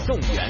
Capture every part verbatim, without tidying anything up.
动员。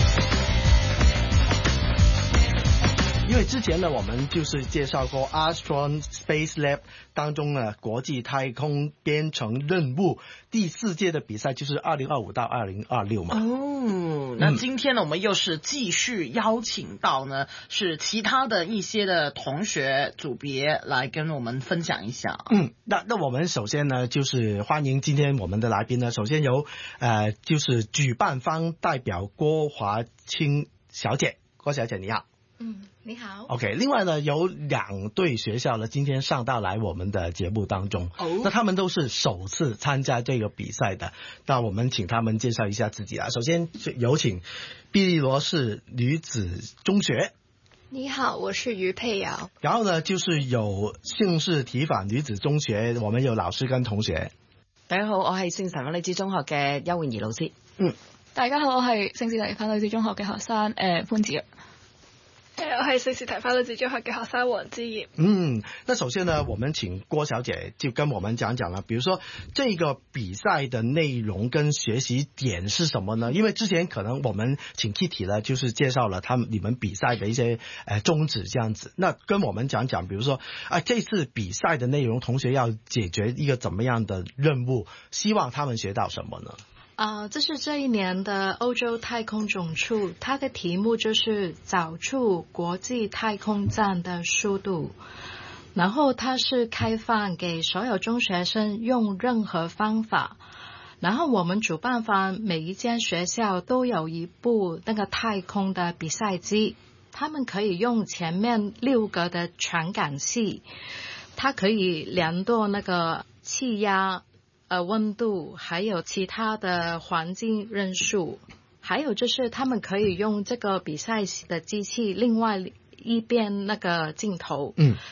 因为之前呢，我们就是介绍过 Astron Space Lab 当中呢，国际太空编程任务第四届的比赛就是二零二五到二零二六嘛。 哦，那今天呢，我们又是继续邀请到呢，是其他的一些的同学组别来跟我们分享一下。 嗯，那那我们首先呢，就是欢迎今天我们的来宾呢，首先由呃，就是举办方代表郭华清小姐，郭小姐你好。 嗯，你好。 OK， 另外呢，有两队学校呢，今天上到来我们的节目当中。 哦， 那他们都是首次参加这个比赛的。那我们请他们介绍一下自己啊。首先有请碧丽罗士女子中学。 你好，我是于佩瑶。 然后呢，就是有姓氏提法女子中學，我們有老師跟同學。 大家好，我係聖神女子中學嘅邱詠儀老師。 嗯， 大家好，我係聖士提反女子中學嘅學生誒、呃、潘子若。 誒，我係聖士提反女子中學嘅學生黃之業。 嗯，那首先呢，我們請郭小姐就跟我們講講了，比如說這個比賽的內容跟學習點是什麼呢？因為之前可能我們請 Kitty 呢，就是介紹了他們你們比賽的一些呃宗旨這樣子。那跟我們講講，比如說啊、呃，這次比賽的內容，同學要解決一個怎麼樣的任務？希望他們學到什麼呢？ 啊、呃，這是這一年的歐洲太空總署，它的題目就是找出國際太空站的速度。然後它是開放給所有中學生用任何方法。然後我們主辦方每一間學校都有一部那個太空的比賽機，他們可以用前面六個的傳感器，它可以量度那個氣壓。呃，溫度還有其他的環境因素，還有就是他們可以用這個比賽的機器另外一邊那個鏡頭， 嗯，